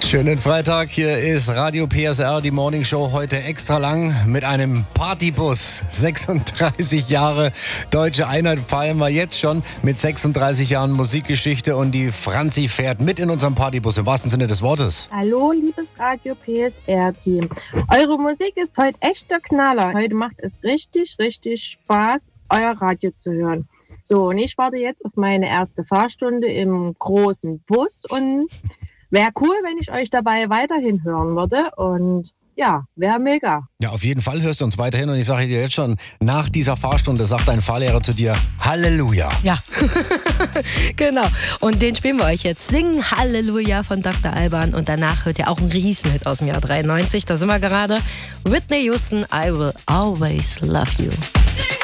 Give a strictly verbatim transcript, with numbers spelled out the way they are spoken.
Schönen Freitag, hier ist Radio P S R, die Morning Show heute extra lang mit einem Partybus. sechsunddreißig Jahre Deutsche Einheit feiern wir jetzt schon mit sechsunddreißig Jahren Musikgeschichte und die Franzi fährt mit in unserem Partybus, im wahrsten Sinne des Wortes. Hallo, liebes Radio P S R-Team. Eure Musik ist heute echt der Knaller. Heute macht es richtig, richtig Spaß, euer Radio zu hören. So, und ich warte jetzt auf meine erste Fahrstunde im großen Bus und wäre cool, wenn ich euch dabei weiterhin hören würde und ja, wäre mega. Ja, auf jeden Fall hörst du uns weiterhin und ich sage dir jetzt schon, nach dieser Fahrstunde sagt dein Fahrlehrer zu dir Halleluja. Ja, genau. Und den spielen wir euch jetzt. Sing Halleluja von Doktor Alban und danach hört ihr auch einen Riesenhit aus dem Jahr dreiundneunzig. Da sind wir gerade. Whitney Houston, I Will Always Love You.